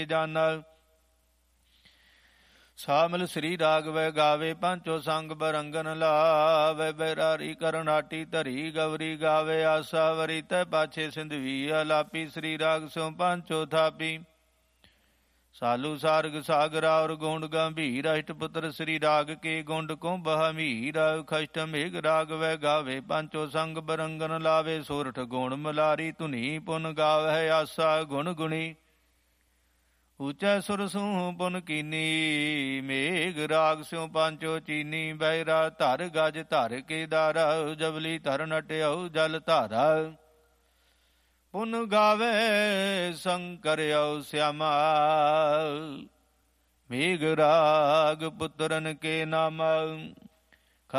ਜਾਨਾ। ਸਾਮਲ ਸ੍ਰੀ ਰਾਗਵੈ ਗਾਵੇ ਪੰਚੋ ਸੰਗ ਬਰੰਗਨ ਲਾਵੇ। ਬੈਰਾਰੀ ਕਰਨਾਟੀ ਧਰੀ ਗਵਰੀ ਗਾਵੇ ਆਸਾ ਵਰੀ ਤੈ ਪਾਛੇ ਸਿੰਧਵੀ ਆਲਾਪੀ। ਸ੍ਰੀ ਰਾਗ ਸਿਉ ਪੰਚੋ ਥਾਪੀ ਸਾਲੂ ਸਾਰਗ ਸਾਗਰਾ ਔਰ ਗੋਂਡ ਗੰਭੀਰ। ਅਸ਼ਟਪੁੱਤਰ ਸ੍ਰੀ ਰਾਗ ਕੇ ਗੁੰਡ ਕੋ ਬਹਮੀਰ। ਖਸ਼ਟ ਮੇਘ ਰਾਗ ਵੈ ਗਾਵੇ ਪੰਚੋ ਸੰਗ ਬਰੰਗਨ ਲਾਵੇ। ਸੋਰਠ ਗੁਣ ਮਲਾਰੀ ਧੁਨੀ ਪੁਨ ਗਾਵੇ ਆਸਾ ਗੁਣ ਗੁਣੀ। ਉੱਚੈ ਸੁਰ ਸੂਹ ਪੁਨ ਕੀਨੀ ਮੇਘ ਰਾਗ ਸਿਉ ਪੰਚੋ ਚੀਨੀ। ਬੈਰਾ ਧਰ ਗਜ ਧਰ ਕੇਦਾਰਾ ਜਬਲੀ ਧਰ ਨਟਿਆਉ ਜਲ ਧਾਰਾ। ਪੁਨ ਗਾਵੇ ਸ਼ੰਕਰ ਔ ਸਿਆਮਾ ਮੇਘ ਰਾਗ ਪੁੱਤਰਨ ਕੇ ਨਾਮਾ।